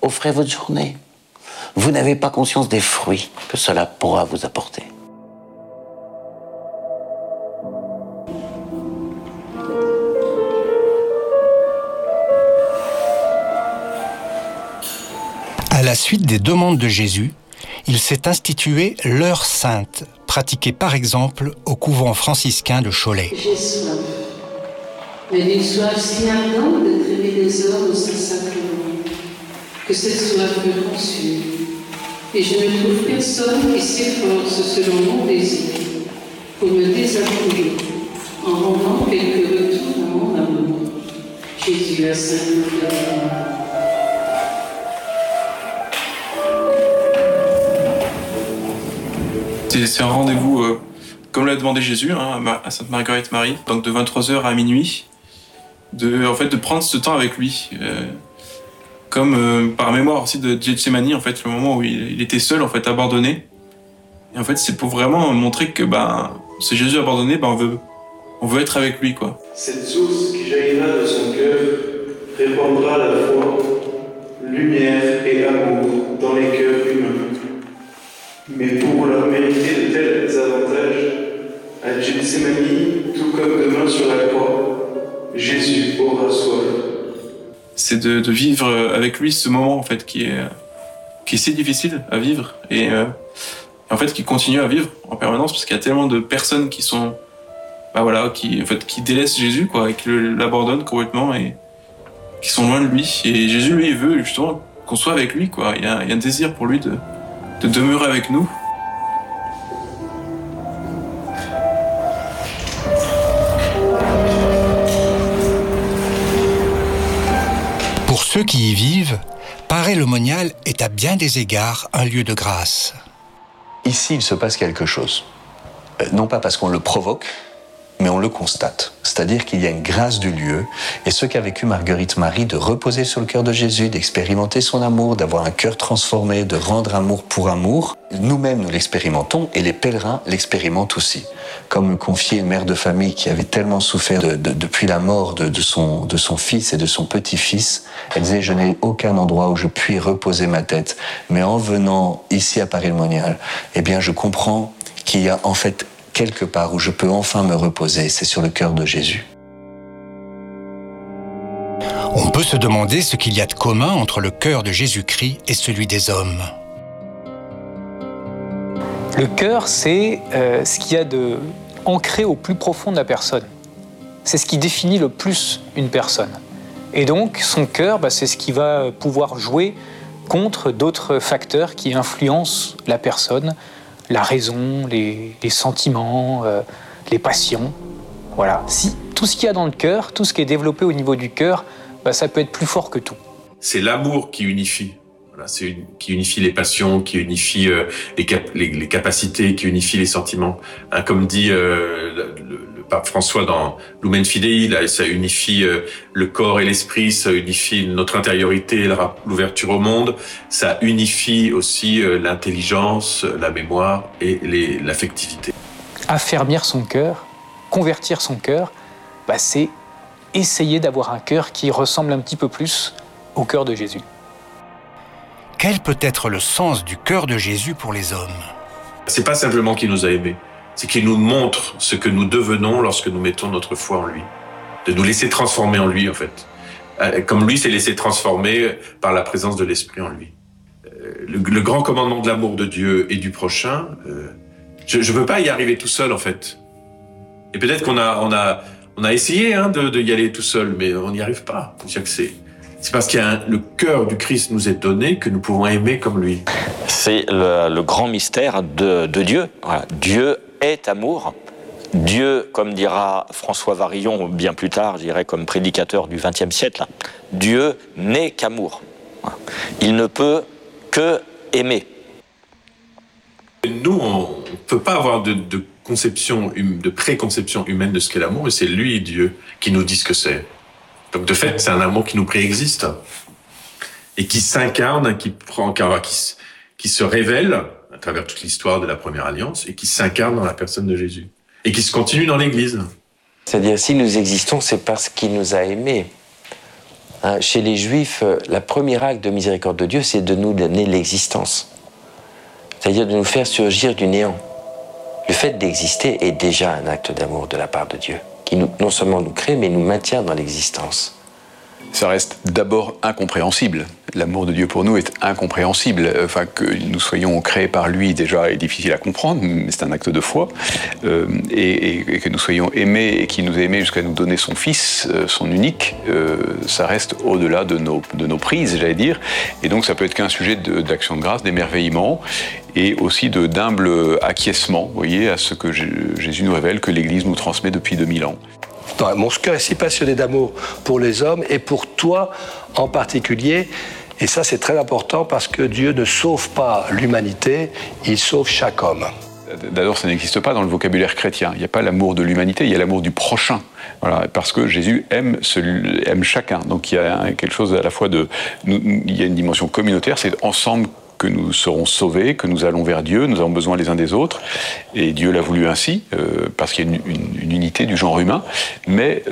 offrez votre journée. Vous n'avez pas conscience des fruits que cela pourra vous apporter. À la suite des demandes de Jésus, il s'est institué l'heure sainte, pratiquée par exemple au couvent franciscain de Cholet. J'ai soif, mais d'une soif si ardente de traîner des heures au Saint-Sacrement, que cette soif me consume, et je ne trouve personne qui s'efforce selon mon désir pour me désavouer en rendant quelques retours à mon amour. Jésus a Saint-Sacrement. C'est un rendez-vous, comme l'a demandé Jésus, à Sainte Marguerite Marie, donc de 23h à minuit, de prendre ce temps avec lui. Comme par mémoire aussi de Gethsémani, en fait, le moment où il était seul, en fait, abandonné. Et en fait, c'est pour vraiment montrer que c'est Jésus abandonné, on veut être avec lui, quoi. Cette source qui jaillira de son cœur répandra la foi, lumière et amour dans les cœurs humains. Mais pour leur mériter de tels avantages, à Gethsémani, tout comme demain sur la croix, Jésus aura soif. C'est de vivre avec lui ce moment, en fait, qui est si difficile à vivre et en fait qui continue à vivre en permanence parce qu'il y a tellement de personnes qui sont qui délaissent Jésus, quoi, et qui l'abandonnent complètement et qui sont loin de lui. Et Jésus, lui, il veut justement qu'on soit avec lui, quoi. Il y a un désir pour lui de demeurer avec nous. Pour ceux qui y vivent, Paray-le-Monial est à bien des égards un lieu de grâce. Ici, il se passe quelque chose. Non pas parce qu'on le provoque, mais on le constate. C'est-à-dire qu'il y a une grâce du lieu, et ce qu'a vécu Marguerite Marie, de reposer sur le cœur de Jésus, d'expérimenter son amour, d'avoir un cœur transformé, de rendre amour pour amour, nous-mêmes nous l'expérimentons, et les pèlerins l'expérimentent aussi. Comme me confiait une mère de famille qui avait tellement souffert depuis la mort de son fils et de son petit-fils, elle disait « Je n'ai aucun endroit où je puis reposer ma tête, mais en venant ici à Paray-le-Monial, eh bien je comprends qu'il y a en fait quelque part où je peux enfin me reposer, c'est sur le cœur de Jésus. » On peut se demander ce qu'il y a de commun entre le cœur de Jésus-Christ et celui des hommes. Le cœur, c'est ce qu'il y a de ancré au plus profond de la personne. C'est ce qui définit le plus une personne. Et donc, son cœur, c'est ce qui va pouvoir jouer contre d'autres facteurs qui influencent la personne, la raison, les sentiments, les passions. Voilà. Si tout ce qu'il y a dans le cœur, tout ce qui est développé au niveau du cœur, ça peut être plus fort que tout. C'est l'amour qui unifie. Voilà, qui unifie les passions, qui unifie les capacités, qui unifie les sentiments. Comme dit le pape François dans Lumen Fidei, là, ça unifie le corps et l'esprit, ça unifie notre intériorité, l'ouverture au monde, ça unifie aussi l'intelligence, la mémoire et l'affectivité. Affermir son cœur, convertir son cœur, c'est essayer d'avoir un cœur qui ressemble un petit peu plus au cœur de Jésus. Quel peut être le sens du cœur de Jésus pour les hommes ? C'est pas simplement qu'il nous a aimés, c'est qu'il nous montre ce que nous devenons lorsque nous mettons notre foi en lui. De nous laisser transformer en lui, en fait. Comme lui s'est laissé transformer par la présence de l'Esprit en lui. Le grand commandement de l'amour de Dieu et du prochain, je veux pas y arriver tout seul, en fait. Et peut-être qu'on a essayé de y aller tout seul, mais on n'y arrive pas. C'est parce que le cœur du Christ nous est donné que nous pouvons aimer comme lui. C'est le grand mystère de Dieu. Voilà. Dieu est amour. Dieu, comme dira François Varillon bien plus tard, je dirais comme prédicateur du XXe siècle, Dieu n'est qu'amour. Voilà. Il ne peut que aimer. Nous, on ne peut pas avoir de préconception humaine de ce qu'est l'amour, et c'est lui, Dieu, qui nous dit ce que c'est. Donc de fait, c'est un amour qui nous préexiste et qui s'incarne, qui se révèle à travers toute l'histoire de la première alliance et qui s'incarne dans la personne de Jésus et qui se continue dans l'Église. C'est-à-dire, si nous existons, c'est parce qu'il nous a aimés. Chez les Juifs, la première acte de miséricorde de Dieu, c'est de nous donner l'existence. C'est-à-dire de nous faire surgir du néant. Le fait d'exister est déjà un acte d'amour de la part de Dieu, qui non seulement nous crée, mais nous maintient dans l'existence. Ça reste d'abord incompréhensible. L'amour de Dieu pour nous est incompréhensible. Enfin, que nous soyons créés par lui, déjà, est difficile à comprendre, mais c'est un acte de foi. Et que nous soyons aimés, et qu'il nous a aimés jusqu'à nous donner son Fils, son unique, ça reste au-delà de nos prises, j'allais dire. Et donc, ça peut être qu'un sujet d'action de grâce, d'émerveillement, et aussi d'humble acquiescement, vous voyez, à ce que Jésus nous révèle, que l'Église nous transmet depuis 2000 ans. Mon cœur est si passionné d'amour pour les hommes et pour toi en particulier. Et ça, c'est très important parce que Dieu ne sauve pas l'humanité, il sauve chaque homme. D'abord, ça n'existe pas dans le vocabulaire chrétien. Il n'y a pas l'amour de l'humanité, il y a l'amour du prochain. Voilà, parce que Jésus aime chacun. Donc il y a quelque chose à la fois il y a une dimension communautaire, c'est ensemble que nous serons sauvés, que nous allons vers Dieu, nous avons besoin les uns des autres, et Dieu l'a voulu ainsi, parce qu'il y a une unité du genre humain, mais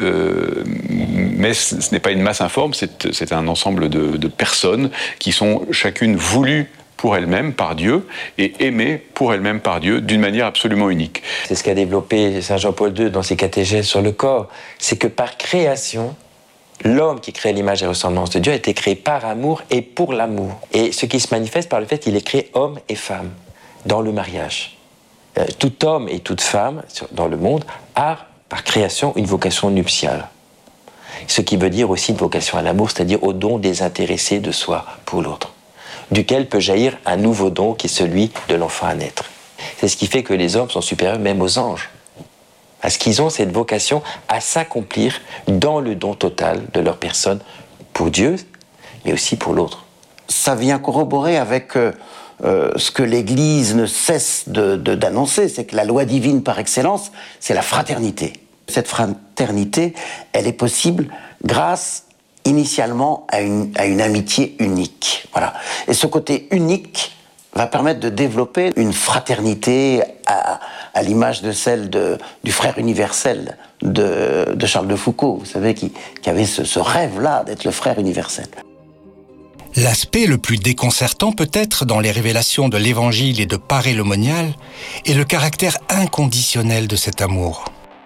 ce n'est pas une masse informe, c'est un ensemble de personnes qui sont chacune voulues pour elles-mêmes par Dieu, et aimées pour elles-mêmes par Dieu, d'une manière absolument unique. C'est ce qu'a développé Saint Jean-Paul II dans ses catéchèses sur le corps, c'est que par création, l'homme qui crée l'image et ressemblance de Dieu a été créé par amour et pour l'amour. Et ce qui se manifeste par le fait qu'il est créé homme et femme dans le mariage. Tout homme et toute femme dans le monde a par création une vocation nuptiale. Ce qui veut dire aussi une vocation à l'amour, c'est-à-dire au don désintéressé de soi pour l'autre, duquel peut jaillir un nouveau don qui est celui de l'enfant à naître. C'est ce qui fait que les hommes sont supérieurs même aux anges. Parce qu'ils ont cette vocation à s'accomplir dans le don total de leur personne pour Dieu, mais aussi pour l'autre. Ça vient corroborer avec ce que l'Église ne cesse d'annoncer, c'est que la loi divine par excellence, c'est la fraternité. Cette fraternité, elle est possible grâce initialement à une amitié unique. Voilà. Et ce côté unique va permettre de développer une fraternité à l'image de celle du frère universel de Charles de Foucault, vous savez, qui avait ce rêve-là d'être le frère universel. L'aspect le plus déconcertant peut-être dans les révélations de l'Évangile et de Paré le Monial est le caractère inconditionnel de cet amour.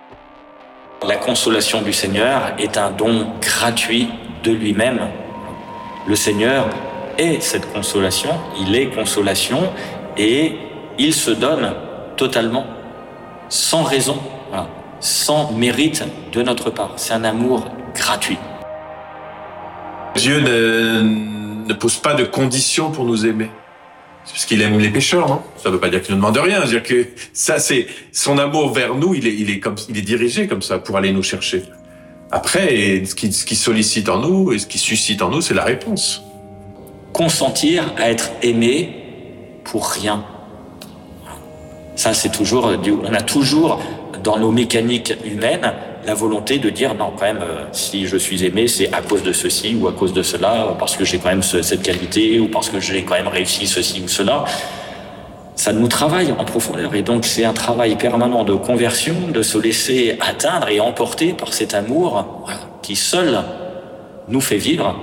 La consolation du Seigneur est un don gratuit de lui-même. Le Seigneur est cette consolation, il est consolation et il se donne totalement, sans raison, sans mérite de notre part. C'est un amour gratuit. Dieu ne pose pas de conditions pour nous aimer. C'est parce qu'il aime les pécheurs, non? Ça ne veut pas dire qu'il ne demande rien. C'est-à-dire que ça, c'est son amour vers nous. Il est dirigé comme ça pour aller nous chercher. Après, ce qui sollicite en nous et ce qui suscite en nous, c'est la réponse. Consentir à être aimé pour rien. Ça, c'est toujours, on a toujours dans nos mécaniques humaines la volonté de dire non, quand même, si je suis aimé, c'est à cause de ceci ou à cause de cela, parce que j'ai quand même cette qualité ou parce que j'ai quand même réussi ceci ou cela. Ça nous travaille en profondeur et donc c'est un travail permanent de conversion, de se laisser atteindre et emporter par cet amour qui seul nous fait vivre.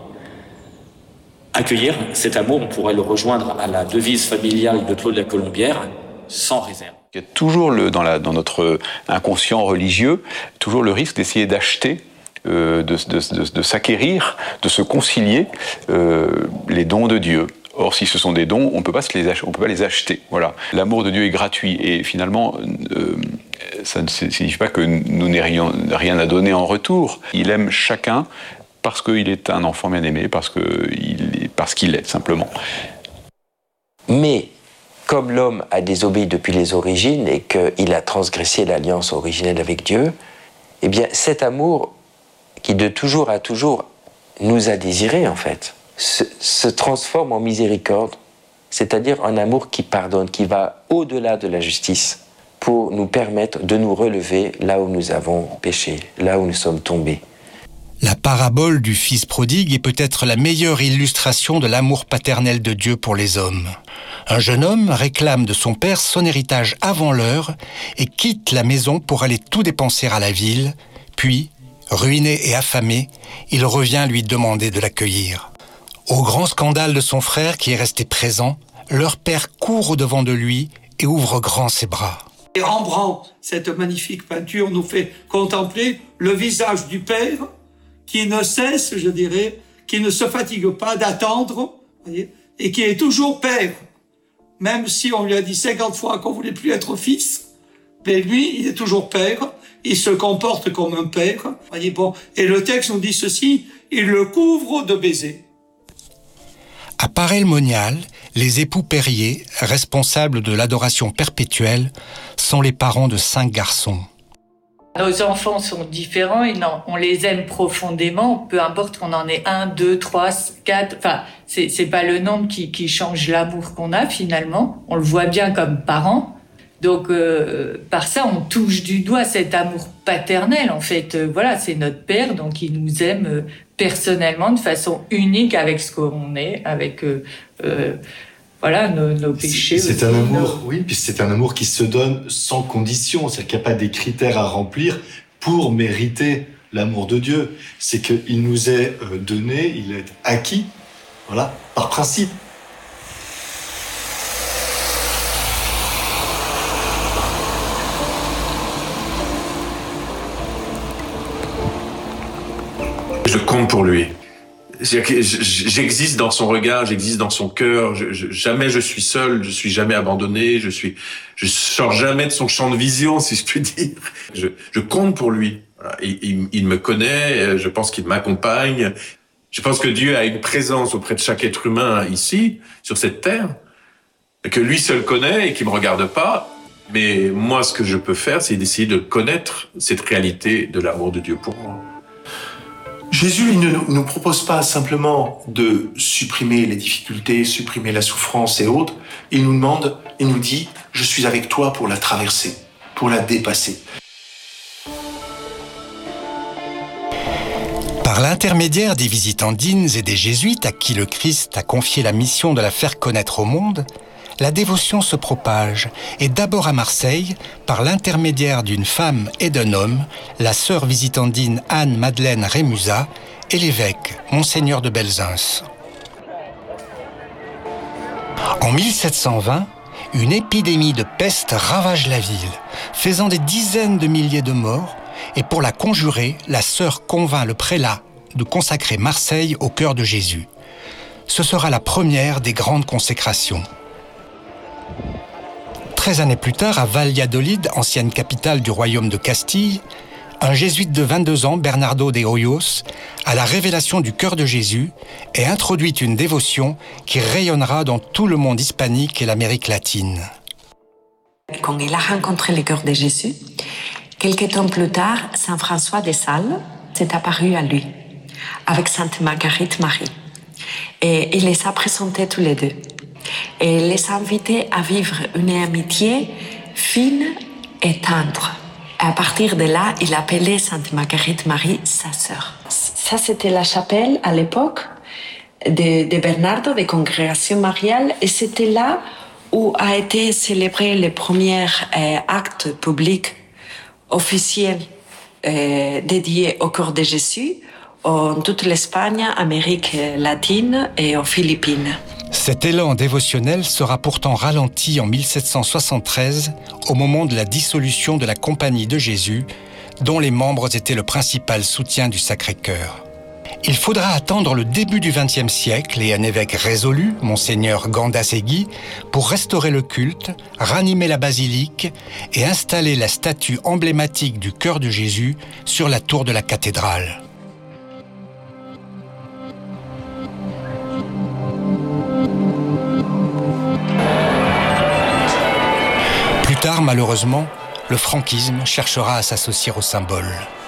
Accueillir cet amour, on pourrait le rejoindre à la devise familiale de Claude la Colombière, sans réserve. Il y a toujours dans notre inconscient religieux, toujours le risque d'essayer d'acheter, de s'acquérir, de se concilier les dons de Dieu. Or, si ce sont des dons, on ne peut pas les acheter. Voilà. L'amour de Dieu est gratuit et finalement, ça ne signifie pas que nous n'ayons rien à donner en retour. Il aime chacun parce qu'il est un enfant bien-aimé, parce qu'il est, simplement. Mais comme l'homme a désobéi depuis les origines et qu'il a transgressé l'alliance originelle avec Dieu, eh bien cet amour qui de toujours à toujours nous a désirés en fait, se transforme en miséricorde, c'est-à-dire un amour qui pardonne, qui va au-delà de la justice pour nous permettre de nous relever là où nous avons péché, là où nous sommes tombés. La parabole du fils prodigue est peut-être la meilleure illustration de l'amour paternel de Dieu pour les hommes. Un jeune homme réclame de son père son héritage avant l'heure et quitte la maison pour aller tout dépenser à la ville, puis Ruiné et affamé, il revient lui demander de l'accueillir. Au grand scandale de son frère qui est resté présent, leur père court au-devant de lui et ouvre grand ses bras. Et Rembrandt, cette magnifique peinture, nous fait contempler le visage du père qui ne cesse, je dirais, qui ne se fatigue pas d'attendre, voyez, et qui est toujours père. Même si on lui a dit 50 fois qu'on voulait plus être fils, mais lui, il est toujours père, il se comporte comme un père. Voyez, bon. Et le texte nous dit ceci, il le couvre de baisers. À Paray-le-Monial, les époux Perrier, responsables de l'adoration perpétuelle, sont les parents de 5 garçons. Nos enfants sont différents et non, on les aime profondément, peu importe qu'on en ait 1, 2, 3, 4, enfin, c'est pas le nombre qui change l'amour qu'on a finalement, on le voit bien comme parents. Donc, par ça, on touche du doigt cet amour paternel, en fait. Voilà, c'est notre père, donc il nous aime personnellement, de façon unique avec ce qu'on est, avec voilà, nos péchés. C'est un amour, oui, puis c'est un amour qui se donne sans condition, c'est-à-dire qu'il n'y a pas des critères à remplir pour mériter l'amour de Dieu. C'est qu'il nous est donné, il est acquis, voilà, par principe. Je compte pour lui. J'existe dans son regard, j'existe dans son cœur. Jamais je suis seul, je suis jamais abandonné. Je sors jamais de son champ de vision, si je puis dire. Je compte pour lui. Voilà. Il me connaît. Je pense qu'il m'accompagne. Je pense que Dieu a une présence auprès de chaque être humain ici, sur cette terre, que lui seul connaît et qui me regarde pas. Mais moi, ce que je peux faire, c'est d'essayer de connaître cette réalité de l'amour de Dieu pour moi. Jésus, il ne nous propose pas simplement de supprimer les difficultés, supprimer la souffrance et autres. Il nous demande, il nous dit, je suis avec toi pour la traverser, pour la dépasser. Par l'intermédiaire des visitandines et des jésuites à qui le Christ a confié la mission de la faire connaître au monde, la dévotion se propage, et d'abord à Marseille, par l'intermédiaire d'une femme et d'un homme, la sœur visitandine Anne-Madeleine Rémusat et l'évêque, Monseigneur de Belzunce. En 1720, une épidémie de peste ravage la ville, faisant des dizaines de milliers de morts, et pour la conjurer, la sœur convainc le prélat de consacrer Marseille au cœur de Jésus. Ce sera la première des grandes consécrations. 13 années plus tard, à Valladolid, ancienne capitale du royaume de Castille, un jésuite de 22 ans, Bernardo de Hoyos, a la révélation du cœur de Jésus et introduit une dévotion qui rayonnera dans tout le monde hispanique et l'Amérique latine. Quand il a rencontré le cœur de Jésus, quelques temps plus tard, Saint François de Sales s'est apparu à lui, avec Sainte Marguerite Marie. Et il les a présentés tous les deux. Et il les a invités à vivre une amitié fine et tendre. Et à partir de là, il appelait Sainte Marguerite Marie sa sœur. Ça, c'était la chapelle à l'époque de Bernardo, des congrégations mariales, et c'était là où a été célébré le premier acte public officiel dédié au cœur de Jésus en toute l'Espagne, Amérique latine et aux Philippines. Cet élan dévotionnel sera pourtant ralenti en 1773 au moment de la dissolution de la Compagnie de Jésus, dont les membres étaient le principal soutien du Sacré-Cœur. Il faudra attendre le début du XXe siècle et un évêque résolu, Monseigneur Gandasegui, pour restaurer le culte, ranimer la basilique et installer la statue emblématique du cœur de Jésus sur la tour de la cathédrale. Plus tard, malheureusement, le franquisme cherchera à s'associer au symbole.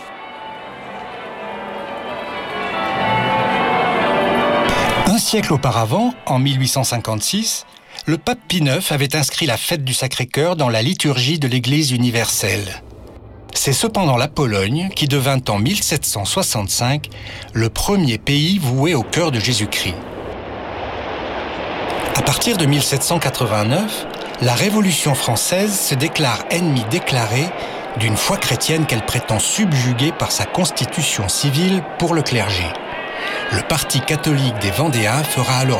Un siècle auparavant, en 1856, le pape Pie IX avait inscrit la fête du Sacré-Cœur dans la liturgie de l'Église universelle. C'est cependant la Pologne qui devint en 1765 le premier pays voué au cœur de Jésus-Christ. À partir de 1789, la Révolution française se déclare ennemie déclarée d'une foi chrétienne qu'elle prétend subjuguer par sa constitution civile pour le clergé. Le Parti catholique des Vendéens fera alors